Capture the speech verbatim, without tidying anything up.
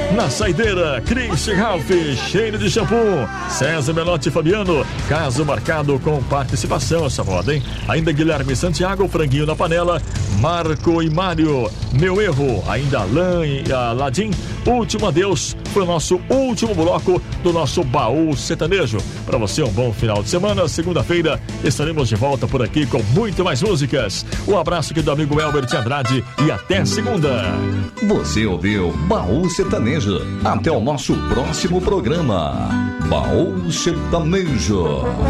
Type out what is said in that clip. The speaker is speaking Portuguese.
Na saideira, Cris Ralph, cheiro de shampoo. César Melotti e Fabiano, caso marcado com participação essa roda, hein? Ainda Guilherme Santiago, franguinho na panela. Marco e Mário, meu erro. Ainda Alain e Aladim, último adeus. Foi o nosso último bloco do nosso Baú Sertanejo. Para você, um bom final de semana. Segunda-feira estaremos de volta por aqui com muito mais músicas. Um abraço aqui do amigo Elbert Andrade e até segunda. Você ouviu Baú Sertanejo. Até o nosso próximo programa. Baú Sertanejo.